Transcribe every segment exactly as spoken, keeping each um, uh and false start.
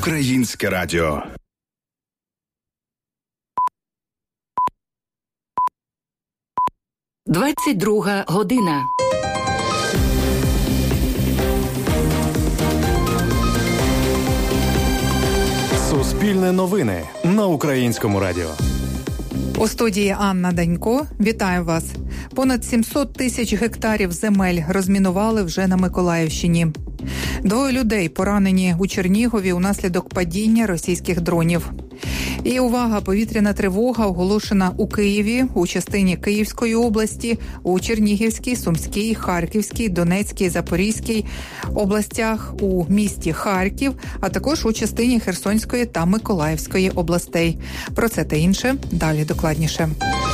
Українське радіо. двадцять друга година. Суспільне новини на Українському радіо. У студії Анна Данько. Вітаю вас. Понад сімсот тисяч гектарів земель розмінували вже на Миколаївщині. Двоє людей поранені у Чернігові унаслідок падіння російських дронів. І увага, повітряна тривога оголошена у Києві, у частині Київської області, у Чернігівській, Сумській, Харківській, Донецькій, Запорізькій областях, у місті Харків, а також у частині Херсонської та Миколаївської областей. Про це та інше далі докладніше.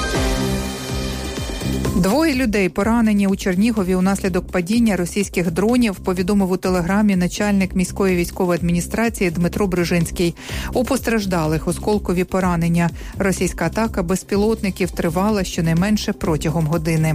Двоє людей поранені у Чернігові унаслідок падіння російських дронів, повідомив у телеграмі начальник міської військової адміністрації Дмитро Брижинський. У постраждалих осколкові поранення. Російська атака безпілотників тривала щонайменше протягом години.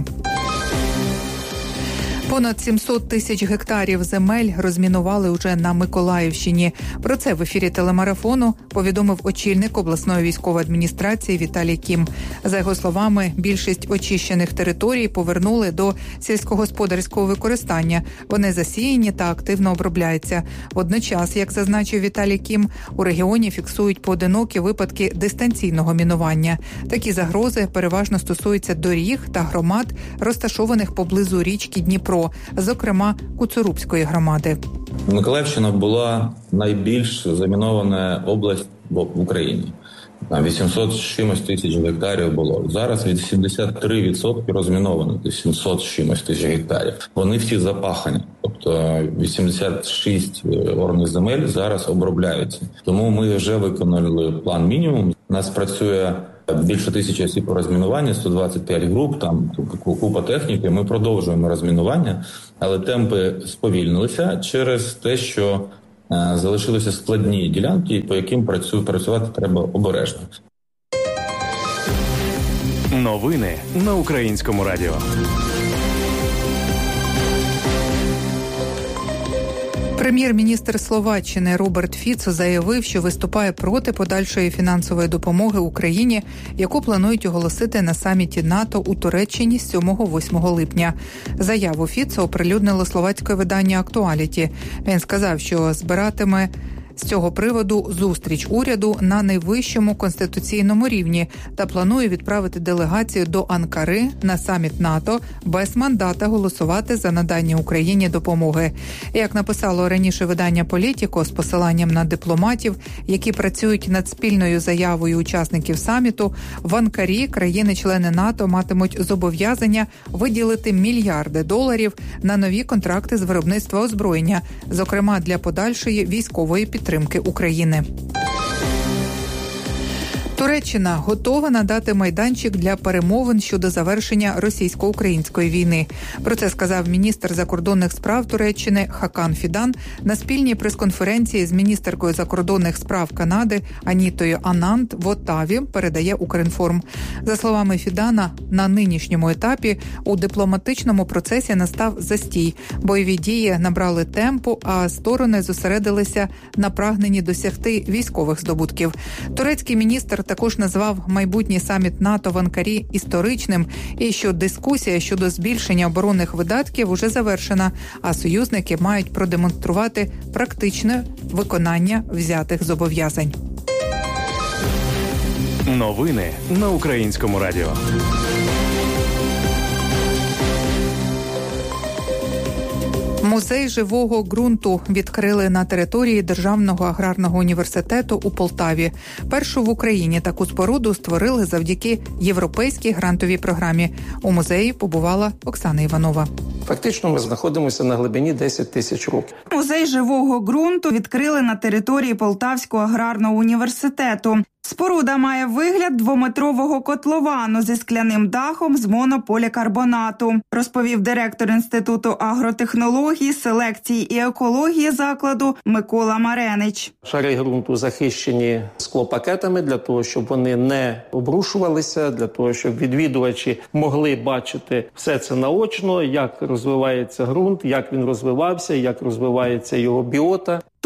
Понад сімсот тисяч гектарів земель розмінували уже на Миколаївщині. Про це в ефірі телемарафону повідомив очільник обласної військової адміністрації Віталій Кім. За його словами, більшість очищених територій повернули до сільськогосподарського використання. Вони засіяні та активно обробляються. Водночас, як зазначив Віталій Кім, у регіоні фіксують поодинокі випадки дистанційного мінування. Такі загрози переважно стосуються доріг та громад, розташованих поблизу річки Дніпро, зокрема Куцурубської громади. Миколаївщина була найбільш замінована область в Україні. вісімсот з чимось тисяч гектарів було. Зараз вісімдесят три відсотки розміновано, сімсот з чимось тисяч гектарів. Вони всі запахані. Тобто вісімдесят шість орних земель зараз обробляються. Тому ми вже виконали план мінімум. У нас працює більше тисячі осіб по розмінуванню, сто двадцять п'ять груп, там купа техніки. Ми продовжуємо розмінування, але темпи сповільнилися через те, що е, залишилися складні ділянки, по яким працю, працювати треба обережно. Новини на Українському радіо. Прем'єр-міністр Словаччини Роберт Фіцо заявив, що виступає проти подальшої фінансової допомоги Україні, яку планують оголосити на саміті НАТО у Туреччині з сьомого-восьмого липня. Заяву Фіцо оприлюднило словацьке видання «Актуаліті». Він сказав, що збиратиме з цього приводу зустріч уряду на найвищому конституційному рівні та планує відправити делегацію до Анкари на саміт НАТО без мандата голосувати за надання Україні допомоги. Як написало раніше видання «Політіко» з посиланням на дипломатів, які працюють над спільною заявою учасників саміту, в Анкарі країни-члени НАТО матимуть зобов'язання виділити мільярди доларів на нові контракти з виробництва озброєння, зокрема для подальшої військової підтримки. підтримки України. Туреччина готова надати майданчик для перемовин щодо завершення російсько-української війни. Про це сказав міністр закордонних справ Туреччини Хакан Фідан на спільній прес-конференції з міністеркою закордонних справ Канади Анітою Ананд в Оттаві, передає Укрінформ. За словами Фідана, на нинішньому етапі у дипломатичному процесі настав застій. Бойові дії набрали темпу, а сторони зосередилися на прагненні досягти військових здобутків. Турецький міністр також назвав майбутній саміт НАТО в Анкарі історичним і що дискусія щодо збільшення оборонних видатків уже завершена, а союзники мають продемонструвати практичне виконання взятих зобов'язань. Новини на Українському радіо. Музей живого ґрунту відкрили на території Державного аграрного університету у Полтаві. Першу в Україні таку споруду створили завдяки європейській грантовій програмі. У музеї побувала Оксана Іванова. Фактично ми знаходимося на глибині десять тисяч років. Музей живого ґрунту відкрили на території Полтавського аграрного університету. Споруда має вигляд двометрового котловану зі скляним дахом з монополікарбонату, розповів директор Інституту агротехнології, селекції і екології закладу Микола Маренич. Шари ґрунту захищені склопакетами для того, щоб вони не обрушувалися, для того, щоб відвідувачі могли бачити все це наочно, як розвивається ґрунт, як він розвивався, як розвивається його біота. Тут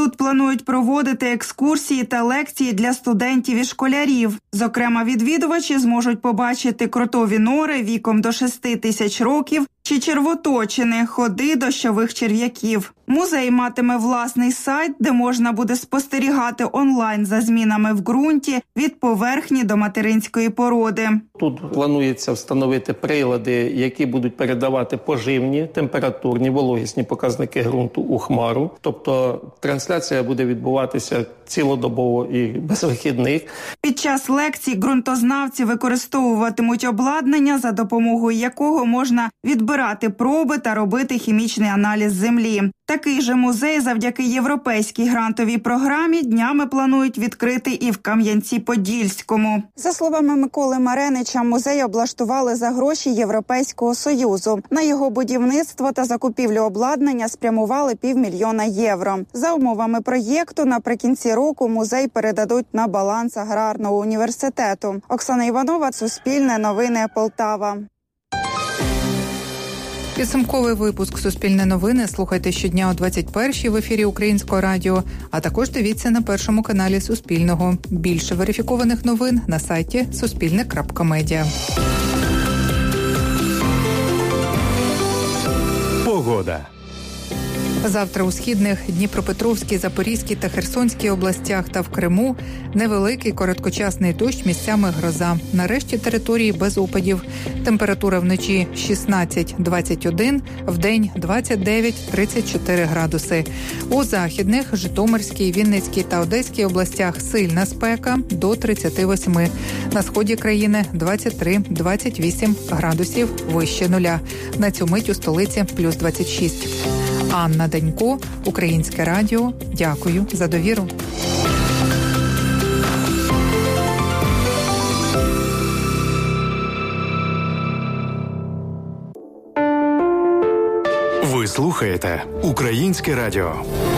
Тут планують проводити екскурсії та лекції для студентів і школярів. Зокрема, відвідувачі зможуть побачити кротові нори віком до шести тисяч років чи червоточини, ходи дощових черв'яків. Музей матиме власний сайт, де можна буде спостерігати онлайн за змінами в ґрунті від поверхні до материнської породи. Тут планується встановити прилади, які будуть передавати поживні, температурні, вологісні показники ґрунту у хмару. Тобто трансляція буде відбуватися цілодобово і без вихідних. Під час лекцій ґрунтознавці використовуватимуть обладнання, за допомогою якого можна відбирати проби та робити хімічний аналіз землі. Такий же музей завдяки європейській грантовій програмі днями планують відкрити і в Кам'янці-Подільському. За словами Миколи Маренича, музей облаштували за гроші Європейського Союзу. На його будівництво та закупівлю обладнання спрямували півмільйона євро. За умовами проєкту, наприкінці року музей передадуть на баланс аграрного університету. Оксана Іванова, Суспільне новини, Полтава. Підсумковий випуск «Суспільне новини» слухайте щодня о двадцять першій в ефірі Українського радіо, а також дивіться на першому каналі Суспільного. Більше верифікованих новин на сайті суспільне крапка медіа. Погода. Завтра у східних, Дніпропетровській, Запорізькій та Херсонській областях та в Криму невеликий короткочасний дощ, місцями гроза. На решті території без опадів. Температура вночі шістнадцять - двадцять один, вдень двадцять дев'ять - тридцять чотири градуси. У західних, Житомирській, Вінницькій та Одеській областях сильна спека до тридцять восьми. На сході країни двадцять три - двадцять вісім градусів вище нуля. На цю мить у столиці плюс двадцять шість. Анна Данько, Українське радіо. Дякую за довіру. Ви слухаєте Українське радіо.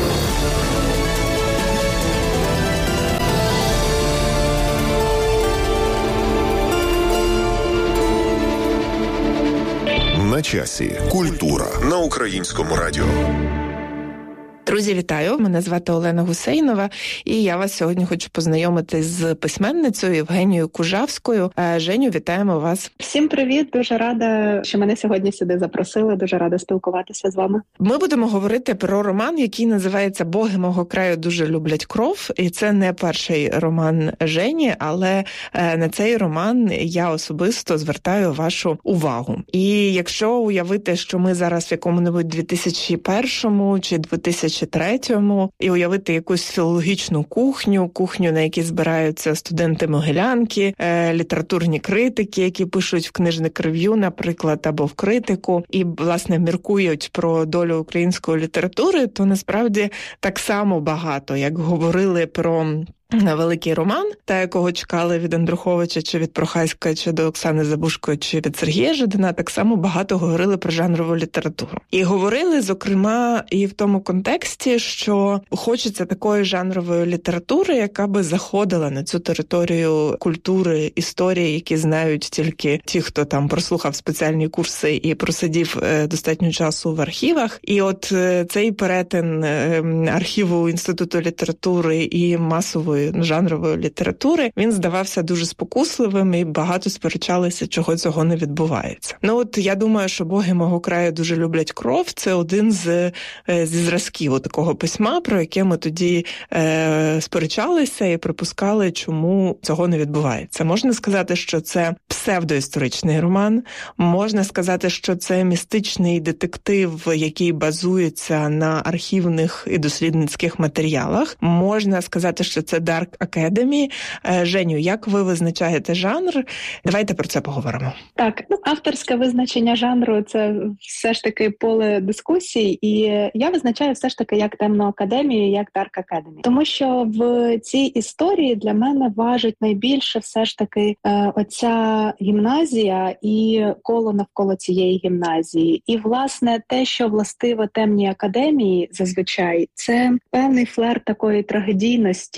На часі. Культура на Українському радіо. Друзі, вітаю! Мене звати Олена Гусейнова, і я вас сьогодні хочу познайомити з письменницею Євгенією Кужавською. Женю, вітаємо вас! Всім привіт! Дуже рада, що мене сьогодні сюди запросили. Дуже рада спілкуватися з вами. Ми будемо говорити про роман, який називається «Боги мого краю дуже люблять кров». І це не перший роман Жені, але на цей роман я особисто звертаю вашу увагу. І якщо уявити, що ми зараз в якому-небудь дві тисячі першому чи дві тисячі третьому, і уявити якусь філологічну кухню, кухню, на якій збираються студенти-могилянки, е, літературні критики, які пишуть в книжник рев'ю, наприклад, або в критику, і, власне, міркують про долю української літератури, то насправді так само багато, як говорили про великий роман, та якого чекали від Андруховича, чи від Прохаська, чи до Оксани Забушко, чи від Сергія Жадана, так само багато говорили про жанрову літературу. І говорили, зокрема, і в тому контексті, що хочеться такої жанрової літератури, яка би заходила на цю територію культури, історії, які знають тільки ті, хто там прослухав спеціальні курси і просидів достатньо часу в архівах. І от цей перетин архіву Інституту літератури і масової жанрової літератури, він здавався дуже спокусливим, і багато сперечалися, чого цього не відбувається. Ну от я думаю, що «Боги мого краю дуже люблять кров» – це один з зі зразків такого письма, про яке ми тоді е, сперечалися і припускали, чому цього не відбувається. Можна сказати, що це псевдоісторичний роман, можна сказати, що це містичний детектив, який базується на архівних і дослідницьких матеріалах. Можна сказати, що це Dark Academy. Женю, як ви визначаєте жанр? Давайте про це поговоримо. Так, ну, авторське визначення жанру – це все ж таки поле дискусій, і я визначаю все ж таки як темну академію, як Dark Academy. Тому що в цій історії для мене важить найбільше все ж таки е, оця гімназія і коло навколо цієї гімназії. І, власне, те, що властиво темній академії зазвичай, це певний флер такої трагедійності і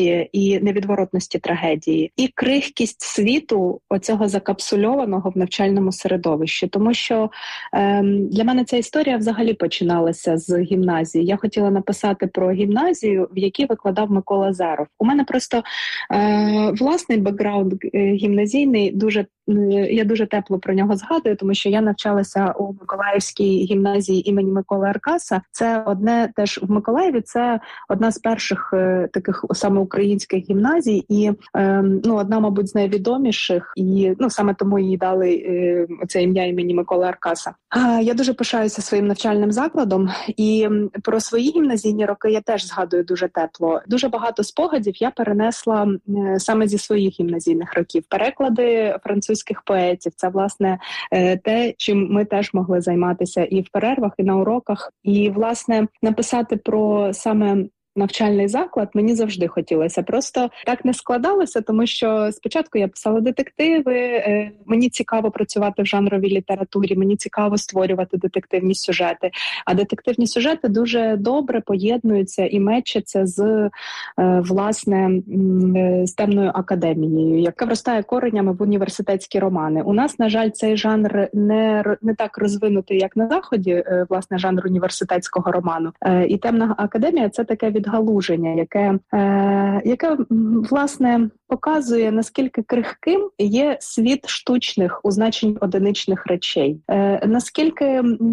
і невідворотності трагедії, і крихкість світу оцього закапсульованого в навчальному середовищі. Тому що е, для мене ця історія взагалі починалася з гімназії. Я хотіла написати про гімназію, в якій викладав Микола Зеров. У мене просто е, власний бекграунд гімназійний, дуже я дуже тепло про нього згадую, тому що я навчалася у Миколаївській гімназії імені Миколи Аркаса. Це одне теж в Миколаєві, це одна з перших е, таких саме українських гімназій, і е, ну одна, мабуть, з найвідоміших, і ну саме тому їй дали е, це ім'я імені Миколи Аркаса. А, я дуже пишаюся своїм навчальним закладом, і про свої гімназійні роки я теж згадую дуже тепло. Дуже багато спогадів я перенесла е, саме зі своїх гімназійних років. Переклади французьких поетів – це, власне, е, те, чим ми теж могли займатися і в перервах, і на уроках. І, власне, написати про саме навчальний заклад мені завжди хотілося. Просто так не складалося, тому що спочатку я писала детективи, е, мені цікаво працювати в жанровій літературі, мені цікаво створювати детективні сюжети. А детективні сюжети дуже добре поєднуються і мечаться з, е, власне, е, з темною академією, яка вростає коренями в університетські романи. У нас, на жаль, цей жанр не, не так розвинутий, як на Заході, е, власне, жанр університетського роману. Е, і темна академія – це таке від відгалуження, яке, е, яке, власне, показує, наскільки крихким є світ штучних у значенні одиничних речей, е, наскільки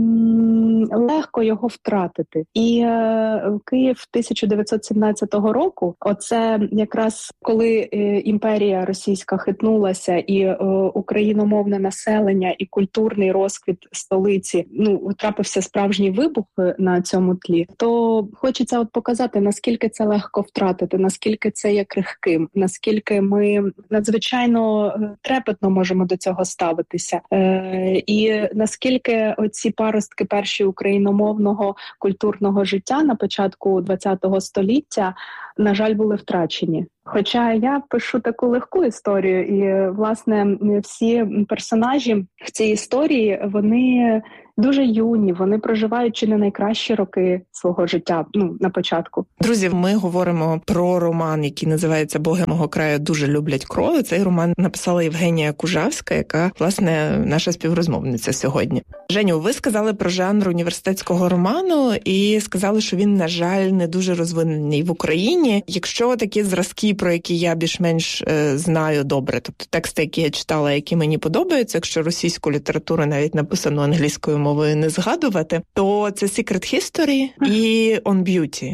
м, легко його втратити. І е, Київ тисяча дев'ятсот сімнадцятого року, оце якраз коли е, імперія російська хитнулася і е, україномовне населення і культурний розквіт столиці, ну, трапився справжній вибух на цьому тлі, то хочеться от показати, наскільки це легко втратити, наскільки це є крихким, наскільки ми надзвичайно трепетно можемо до цього ставитися. Е, і наскільки оці паростки перші україномовного культурного життя на початку ХХ століття, на жаль, були втрачені. Хоча я пишу таку легку історію, і, власне, всі персонажі в цій історії, вони дуже юні, вони проживають чи не найкращі роки свого життя, ну, на початку. Друзі, ми говоримо про роман, який називається «Боги мого краю дуже люблять кров». Цей роман написала Євгенія Кужавська, яка, власне, наша співрозмовниця сьогодні. Женю, ви сказали про жанр університетського роману і сказали, що він, на жаль, не дуже розвинений в Україні. Якщо такі зразки, про які я більш-менш е, знаю добре, тобто тексти, які я читала, які мені подобаються, якщо російську літературу навіть написано англійською мовою не згадувати, то це Secret History і On Beauty.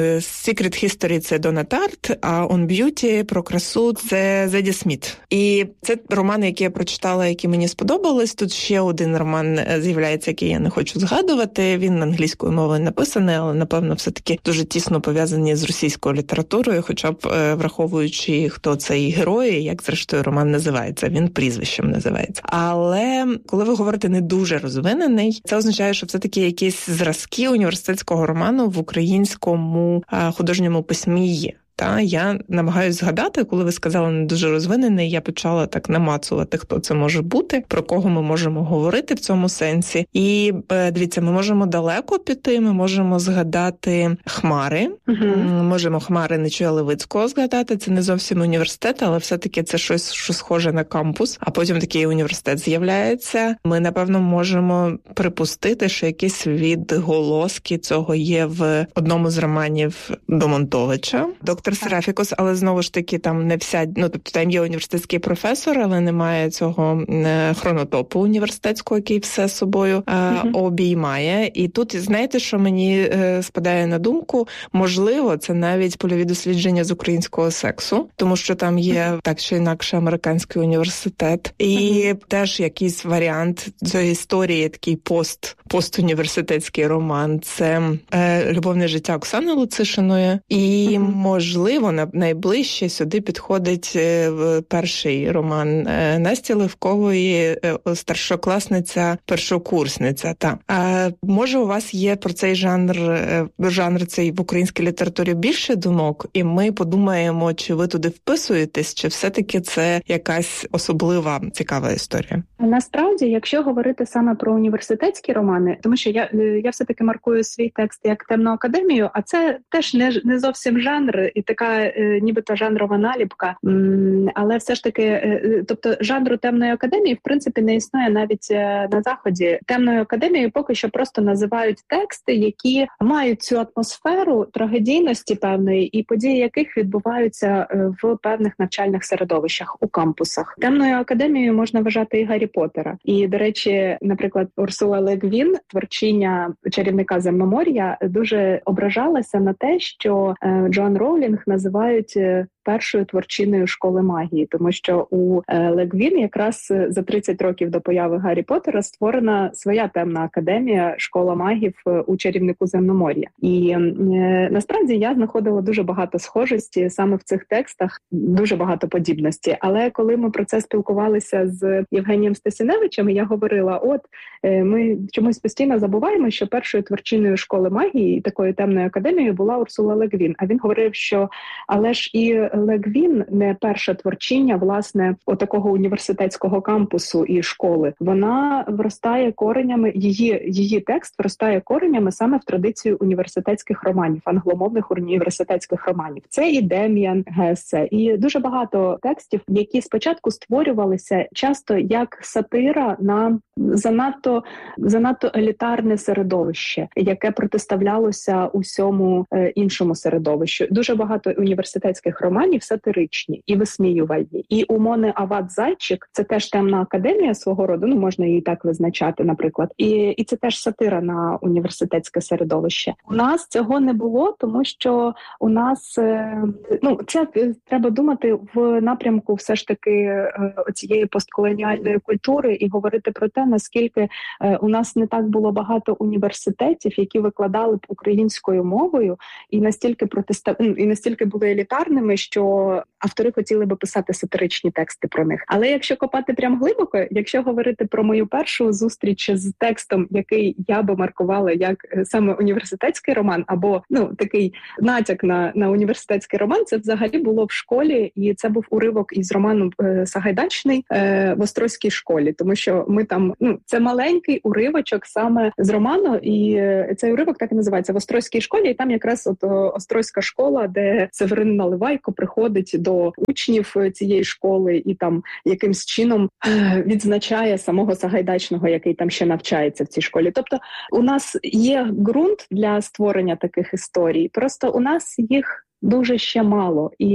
Secret History – це Дона Тарт, а On Beauty про красу – це Зеді Сміт. І це романи, які я прочитала, які мені сподобались. Тут ще один роман з'являється, який я не хочу згадувати. Він англійською мовою написаний, але, напевно, все-таки дуже тісно пов'язані з російською літературою, хоча б враховуючи, хто цей герой, як, зрештою, роман називається. Він прізвищем називається. Але коли ви говорите «не дуже розвинений», це означає, що все-таки якісь зразки університетського роману в українському художньому письмі є. Та я намагаюся згадати, коли ви сказали «не дуже розвинений», я почала так намацувати, хто це може бути, про кого ми можемо говорити в цьому сенсі. І, дивіться, ми можемо далеко піти, ми можемо згадати «Хмари», uh-huh. можемо «Хмари» Нечуя Левицького згадати, це не зовсім університет, але все-таки це щось, що схоже на кампус, а потім такий університет з'являється. Ми, напевно, можемо припустити, що якісь відголоски цього є в одному з романів Домонтовича, доктор Серафікус, але знову ж таки там не вся, ну тобто там є університетський професор, але немає цього хронотопу університетського, який все собою а, uh-huh. обіймає. І тут, знаєте, що мені е, спадає на думку, можливо, це навіть польові дослідження з українського сексу, тому що там є uh-huh. так чи інакше американський університет. І uh-huh. теж якийсь варіант цієї історії, такий пост, постуніверситетський роман. Це е, «Любовне життя» Оксани Луцишиної. І uh-huh. можливо, найближче сюди підходить перший роман Насті Левкової «Старшокласниця, першокурсниця». Та. А може у вас є про цей жанр, жанр цей в українській літературі більше думок, і ми подумаємо, чи ви туди вписуєтесь, чи все-таки це якась особлива цікава історія? Насправді, якщо говорити саме про університетські романи, тому що я, я все-таки маркую свій текст як темну академію, а це теж не, не зовсім жанр, і і така е, нібито жанрова наліпка, м, але все ж таки, е, тобто жанру темної академії в принципі не існує навіть е, на Заході. Темною академією поки що просто називають тексти, які мають цю атмосферу трагедійності певної і події яких відбуваються е, в певних навчальних середовищах у кампусах. Темною академією можна вважати і Гаррі Поттера. І, до речі, наприклад, Урсула Ле Гвін, творчиня чарівника Земномор'я, дуже ображалася на те, що е, Джоан Роулінг називають е, першою творчиною школи магії, тому що у е, Ле Гвін якраз за тридцять років до появи Гаррі Поттера створена своя темна академія, школа магів у чарівнику Земномор'я. І е, насправді я знаходила дуже багато схожості саме в цих текстах, дуже багато подібності. Але коли ми про це спілкувалися з Євгенієм Стасіневичем, я говорила, от, е, ми чомусь постійно забуваємо, що першою творчиною школи магії, такою темною академією, була Урсула Ле Гвін. А він говорив, що але ж і Ле Гвін не перша творчиня, власне, отакого університетського кампусу і школи. Вона вростає коренями, її, її текст вростає коренями саме в традицію університетських романів, англомовних університетських романів. Це і Дем'ян Гессе, і дуже багато текстів, які спочатку створювалися часто як сатира на занадто, занадто елітарне середовище, яке протиставлялося усьому е, іншому середовищу. Дуже багато університетських романів сатиричні і висміювальні. І у Мони Ават Зайчик, це теж темна академія свого роду, ну можна її так визначати, наприклад. І, і це теж сатира на університетське середовище. У нас цього не було, тому що у нас, е, ну це треба думати в напрямку все ж таки е, цієї постколоніальної культури і говорити про те, наскільки е, у нас не так було багато університетів, які викладали б українською мовою, і настільки протистав... і настільки були елітарними, що автори хотіли би писати сатиричні тексти про них. Але якщо копати прям глибоко, якщо говорити про мою першу зустріч з текстом, який я би маркувала як саме університетський роман, або ну такий натяк на, на університетський роман, це взагалі було в школі, і це був уривок із роману е, Сагайдачний е, в Острозькій школі, тому що ми там, ну, це маленький уривочок саме з роману, і е, цей уривок так і називається «В Острозькій школі», і там якраз от Острозька школа, де Северин Наливайко приходить до учнів цієї школи і там якимсь чином е, відзначає самого Сагайдачного, який там ще навчається в цій школі. Тобто у нас є ґрунт для створення таких історій, просто у нас їх дуже ще мало. І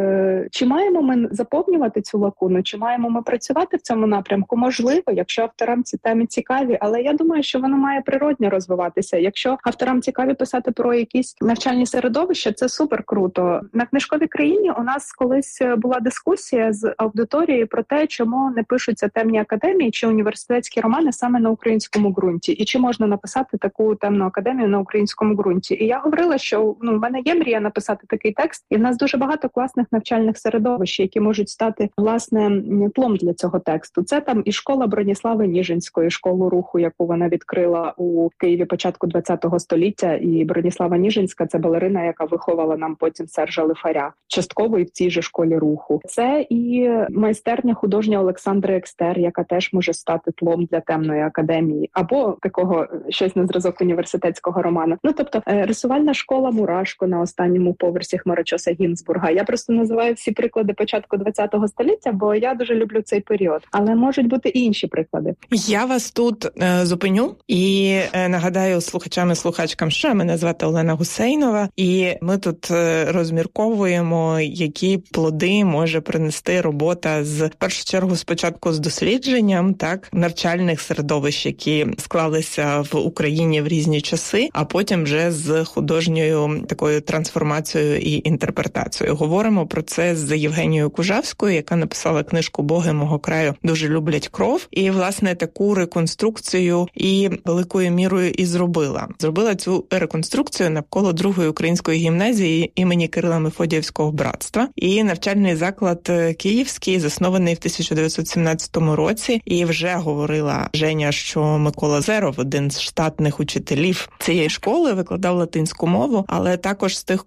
е, чи маємо ми заповнювати цю лакуну, чи маємо ми працювати в цьому напрямку? Можливо, якщо авторам ці теми цікаві, але я думаю, що воно має природньо розвиватися. Якщо авторам цікаві писати про якісь навчальні середовища, це супер круто. На книжковій країні у нас колись була дискусія з аудиторією про те, чому не пишуться темні академії чи університетські романи саме на українському ґрунті, і чи можна написати таку темну академію на українському ґрунті. І я говорила, що ну, в мене є мрія написати такий текст, і в нас дуже багато класних навчальних середовищ, які можуть стати, власне, тлом для цього тексту. Це там і школа Броніслави Ніжинської, школу руху, яку вона відкрила у Києві початку ХХ століття, і Броніслава Ніжинська – це балерина, яка виховала нам потім Сержа Лифаря, частково і в цій же школі руху. Це і майстерня художня Олександри Екстер, яка теж може стати тлом для темної академії, або такого щось на зразок університетського роману. Ну, тобто, рисувальна школа Мурашко на останньому поверсі Хмарочоса Гінзбурга. Я просто називаю всі приклади початку ХХ століття, бо я дуже люблю цей період. Але можуть бути і інші приклади. Я вас тут е, зупиню і е, нагадаю слухачам і слухачкам, що мене звати Олена Гусейнова, і ми тут е, розмірковуємо, які плоди може принести робота з, в першу чергу, спочатку з дослідженням, так, навчальних середовищ, які склалися в Україні в різні часи, а потім вже з художньою такою трансформацією і інтерпретацією. Говоримо про це з Євгенією Кужавською, яка написала книжку «Боги мого краю дуже люблять кров», і, власне, таку реконструкцію і великою мірою і зробила. Зробила цю реконструкцію навколо другої української гімназії імені Кирила Мефодіївського братства. І навчальний заклад київський, заснований в тисяча дев'ятсот сімнадцятому році, і вже говорила Женя, що Микола Зеров, один з штатних учителів цієї школи, викладав латинську мову, але також з тих, кого в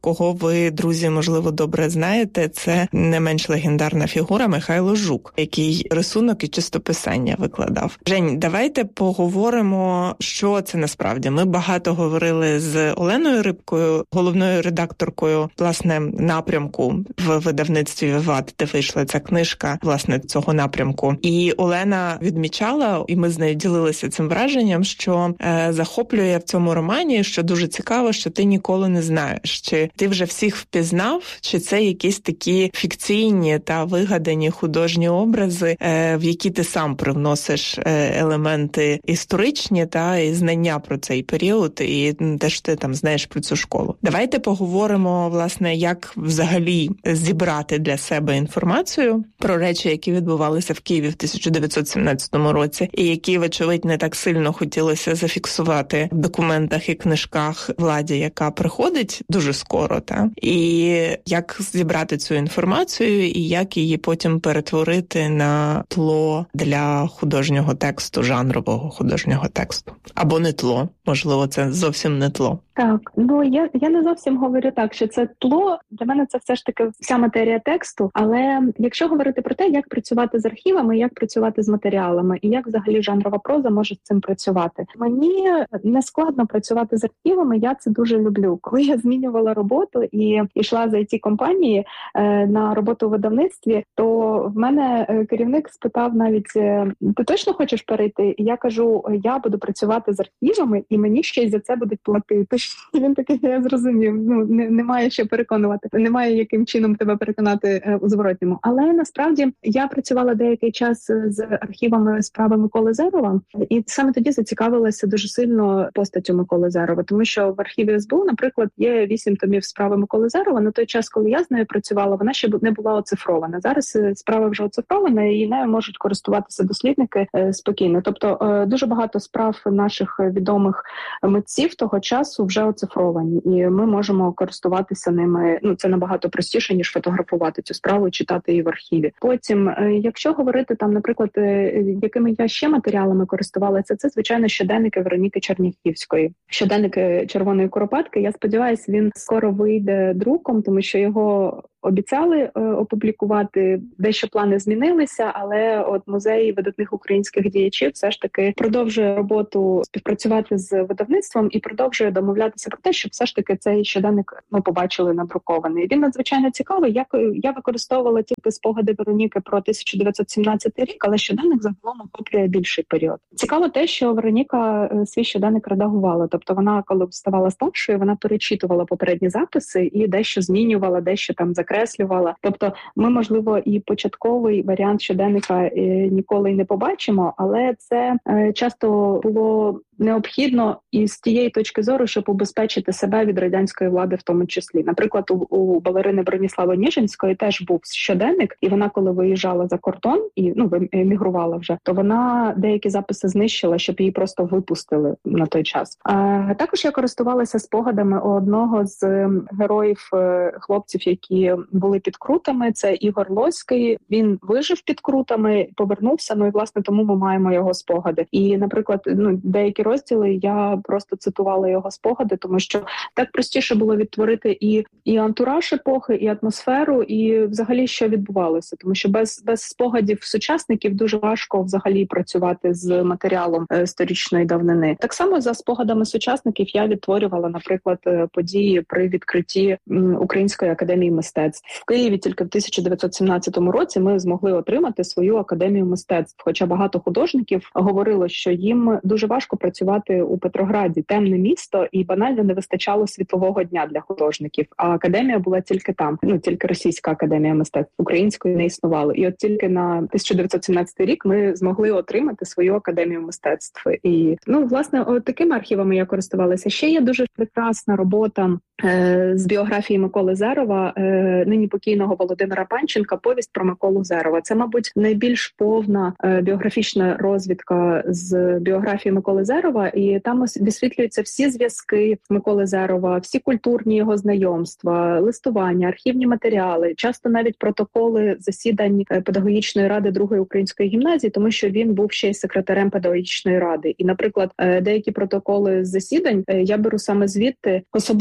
ви, друзі, можливо, добре знаєте, це не менш легендарна фігура Михайло Жук, який рисунок і чистописання викладав. Жень, давайте поговоримо, що це насправді. Ми багато говорили з Оленою Рибкою, головною редакторкою, власне, напрямку в видавництві «Виват», де вийшла ця книжка, власне, цього напрямку. І Олена відмічала, і ми з нею ділилися цим враженням, що е, захоплює в цьому романі, що дуже цікаво, що ти ніколи не знаєш, чи ти вже всіх впізнав, чи це якісь такі фікційні та вигадані художні образи, е, в які ти сам привносиш е, елементи історичні та і знання про цей період, і те, що ти там знаєш про цю школу. Давайте поговоримо, власне, як взагалі зібрати для себе інформацію про речі, які відбувалися в Києві в тисяча дев'ятсот сімнадцятому році, і які, вочевидь, не так сильно хотілося зафіксувати в документах і книжках владі, яка приходить дуже скоро, та? І як зібрати цю інформацію, і як її потім перетворити на тло для художнього тексту, жанрового художнього тексту. Або не тло, можливо, це зовсім не тло. Так, ну я, я не зовсім говорю так, що це тло. Для мене це все ж таки вся матерія тексту. Але якщо говорити про те, як працювати з архівами, як працювати з матеріалами, і як взагалі жанрова проза може з цим працювати, мені не складно працювати з архівами. Я це дуже люблю. Коли я змінювала роботу і йшла з ай ті-компанії е, на роботу у видавництві, то в мене керівник спитав навіть: ти точно хочеш перейти? І я кажу: я буду працювати з архівами, і мені ще й за це будуть платити. Він такий: я зрозумів, ну не, немає що переконувати, немає яким чином тебе переконати е, у зворотньому. Але насправді я працювала деякий час з архівами справи Миколи Зерова, і саме тоді зацікавилася дуже сильно постаттю Миколи Зерова, тому що в архіві ес бе у, наприклад, є вісім томів справи Миколи Зерова. На той час, коли я з нею працювала, вона ще не була оцифрована. Зараз справа вже оцифрована, і нею можуть користуватися дослідники е, спокійно. Тобто е, дуже багато справ наших відомих митців того часу вже оцифровані, і ми можемо користуватися ними. Ну, це набагато простіше, ніж фотографувати цю справу і читати її в архіві. Потім, якщо говорити там, наприклад, якими я ще матеріалами користувалася, це, звичайно, щоденники Вероніки Черняхівської. Щоденники Червоної Куропатки. Я сподіваюся, він скоро вийде друком, тому що його обіцяли е, опублікувати, дещо плани змінилися, але от музей видатних українських діячів все ж таки продовжує роботу, співпрацювати з видавництвом і продовжує домовлятися про те, щоб все ж таки цей щоденник ми побачили надрукований. Він надзвичайно цікавий. Я, я використовувала тільки спогади Вероніки про тисяча дев'ятсот сімнадцятий рік, але щоденник загалом охоплює більший період. Цікаво те, що Вероніка свій щоденник редагувала, тобто вона, коли ставала старшою, вона перечитувала попередні записи і дещо змінювала, дещо там закреслювала. Креслювала. Тобто ми, можливо, і початковий варіант щоденника ніколи й не побачимо, але це часто було необхідно і з тієї точки зору, щоб убезпечити себе від радянської влади в тому числі. Наприклад, у, у балерини Броніслави Ніжинської теж був щоденник, і вона, коли виїжджала за кордон і ну емігрувала вже, то вона деякі записи знищила, щоб її просто випустили на той час. А також я користувалася спогадами одного з героїв, хлопців, які були під Крутами. Це Ігор Лоський. Він вижив під Крутами, повернувся. Ну і власне тому ми маємо його спогади. І, наприклад, ну деякі розділи я просто цитувала його спогади, тому що так простіше було відтворити і і антураж епохи, і атмосферу, і взагалі що відбувалося, тому що без без спогадів сучасників дуже важко взагалі працювати з матеріалом е, сторічної давнини. Так само за спогадами сучасників я відтворювала, наприклад, події при відкритті м, Української академії мистецтв в Києві. Тільки в тисяча дев'ятсот сімнадцятому році ми змогли отримати свою академію мистецтв. Хоча багато художників говорило, що їм дуже важко працювати у Петрограді, темне місто, і банально не вистачало світлового дня для художників. А академія була тільки там, ну тільки Російська академія мистецтв, української не існувало. І от тільки на тисяча дев'ятсот сімнадцятий рік ми змогли отримати свою академію мистецтв. І ну власне, от такими архівами я користувалася. Ще є дуже прекрасна робота е, з біографії Миколи Зерова, е, нині покійного Володимира Панченка, повість про Миколу Зерова. Це, мабуть, найбільш повна е, біографічна розвідка з біографії Миколи Зерова, і там висвітлюються всі зв'язки Миколи Зерова, всі культурні його знайомства, листування, архівні матеріали, часто навіть протоколи засідань педагогічної ради Другої української гімназії, тому що він був ще й секретарем педагогічної ради. І, наприклад, деякі протоколи з засідань я беру саме звідти, особливо ті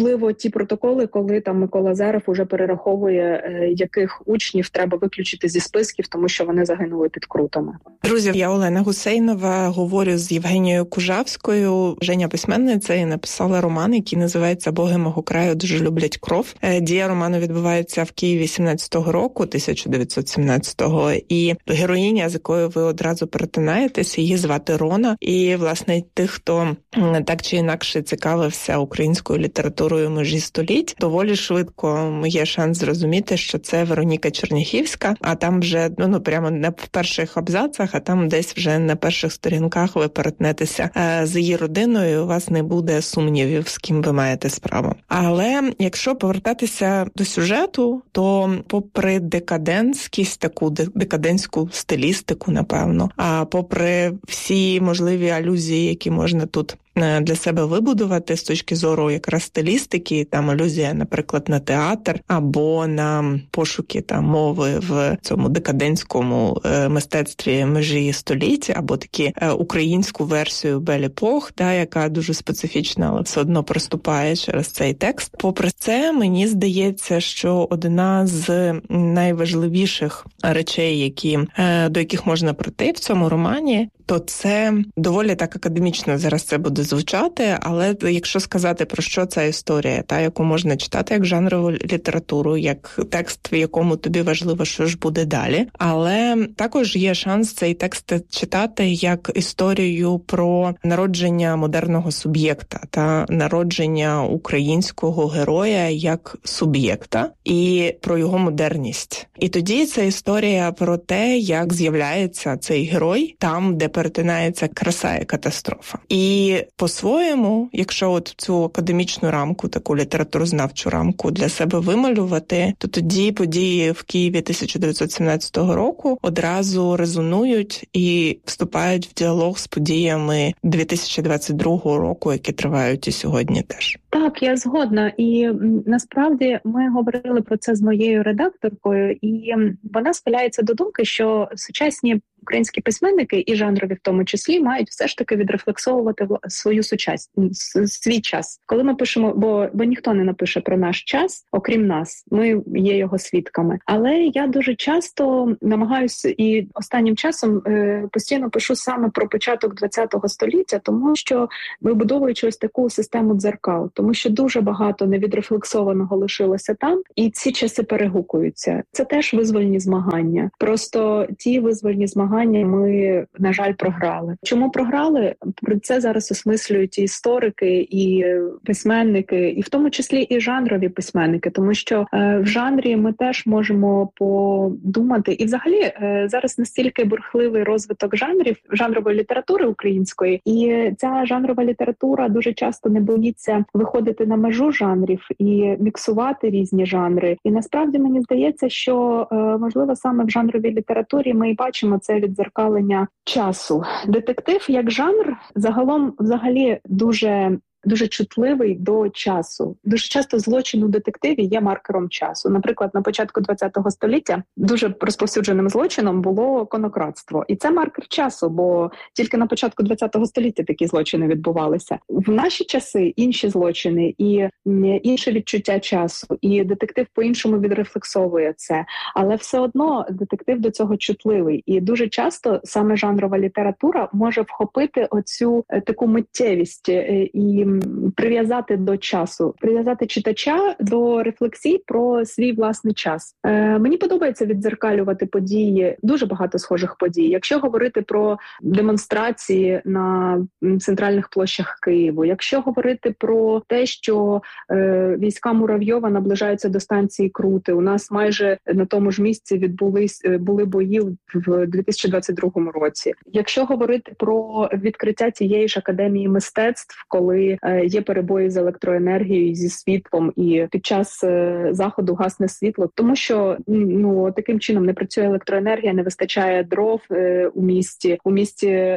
ті протоколи, коли там Микола Азаров уже перераховує, яких учнів треба виключити зі списків, тому що вони загинули під Крутами. Друзі, я Олена Гусейнова, говорю з Євгенією Кужавською. Женя письменниця і написала роман, який називається «Боги мого краю дуже люблять кров». Дія роману відбувається в Києві сімнадцятого року, тисяча дев'ятсот сімнадцятого, і героїня, з якою ви одразу перетинаєтесь, її звати Рона. І, власне, тих, хто так чи інакше цікавився українською літературою межі століть, доволі швидко є шанс зрозуміти, що це Вероніка Черняхівська, а там вже, ну, ну прямо не в перших абзацах, а там десь вже на перших сторінках ви перетнетеся з її родиною, і у вас не буде сумнівів, з ким ви маєте справу. Але якщо повертатися до сюжету, то попри декадентськість, таку декадентську стилістику, напевно, а попри всі можливі алюзії, які можна тут для себе вибудувати з точки зору якраз стилістики, там алюзія, наприклад, на театр або на пошуки там мови в цьому декадентському е, мистецтві межі століття, або такі е, українську версію Бель-епох, да, яка дуже специфічна, але все одно проступає через цей текст. Попри це, мені здається, що одна з найважливіших речей, які, е, до яких можна прийти в цьому романі, то це доволі так академічно зараз це буде звучати, але якщо сказати, про що ця історія, та, яку можна читати як жанрову літературу, як текст, в якому тобі важливо, що ж буде далі, але також є шанс цей текст читати як історію про народження модерного суб'єкта та народження українського героя як суб'єкта і про його модерність. І тоді це історія про те, як з'являється цей герой там, де перетинається краса і катастрофа. І по-своєму, якщо от цю академічну рамку, таку літературознавчу рамку для себе вималювати, то тоді події в Києві тисяча дев'ятсот сімнадцятого року одразу резонують і вступають в діалог з подіями дві тисячі двадцять другого року, які тривають і сьогодні теж. Так, я згодна. І насправді ми говорили про це з моєю редакторкою, і вона схиляється до думки, що сучасні українські письменники, і жанрові в тому числі, мають все ж таки відрефлексовувати свою сучасність, свій час. Коли ми пишемо, бо, бо ніхто не напише про наш час, окрім нас, ми є його свідками. Але я дуже часто намагаюся і останнім часом е, постійно пишу саме про початок ХХ століття, тому що вибудовуючи ось таку систему дзеркал, тому що дуже багато невідрефлексованого лишилося там, і ці часи перегукуються. Це теж визвольні змагання. Просто ті визвольні змагання ми, на жаль, програли. Чому програли? Про це зараз осмислюють і історики, і письменники, і в тому числі і жанрові письменники, тому що е, в жанрі ми теж можемо подумати. І взагалі е, зараз настільки бурхливий розвиток жанрів, жанрової літератури української, і ця жанрова література дуже часто не боїться виходити на межу жанрів і міксувати різні жанри. І насправді мені здається, що е, можливо саме в жанровій літературі ми і бачимо це віддзеркалення часу. Детектив як жанр загалом взагалі дуже дуже чутливий до часу. Дуже часто злочин у детективі є маркером часу. Наприклад, на початку ХХ століття дуже розповсюдженим злочином було конокрадство. І це маркер часу, бо тільки на початку ХХ століття такі злочини відбувалися. В наші часи інші злочини і інше відчуття часу, і детектив по-іншому відрефлексовує це. Але все одно детектив до цього чутливий. І дуже часто саме жанрова література може вхопити оцю таку миттєвість і прив'язати до часу, прив'язати читача до рефлексій про свій власний час. Е, мені подобається віддзеркалювати події, дуже багато схожих подій. Якщо говорити про демонстрації на центральних площах Києву, якщо говорити про те, що е, війська Муравйова наближаються до станції Крути, у нас майже на тому ж місці відбулись були бої в дві тисячі двадцять другому році. Якщо говорити про відкриття тієї ж академії мистецтв, коли є перебої з електроенергією, зі світлом, і під час заходу гасне світло, тому що ну таким чином не працює електроенергія, не вистачає дров у місті. У місті